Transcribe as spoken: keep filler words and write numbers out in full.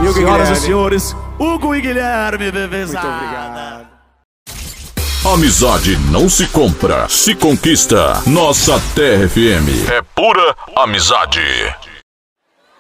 Hugo Senhoras e e senhores, Hugo e Guilherme, bebezada. Muito obrigado. Amizade não se compra, se conquista. Nossa Terra F M é pura amizade.